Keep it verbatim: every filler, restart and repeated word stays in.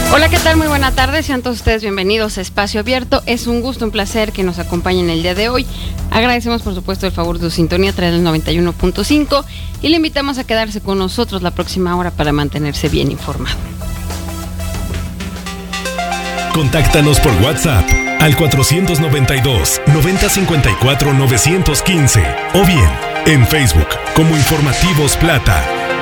Hola, ¿qué tal? Muy buena tarde, sean todos ustedes bienvenidos a Espacio Abierto. Es un gusto, un placer que nos acompañen el día de hoy. Agradecemos por supuesto el favor de su sintonía a través del noventa y uno punto cinco y le invitamos a quedarse con nosotros la próxima hora para mantenerse bien informado. Contáctanos por WhatsApp al cuatrocientos noventa y dos, noventa cincuenta y cuatro, novecientos quince o bien en Facebook como Informativos Plata.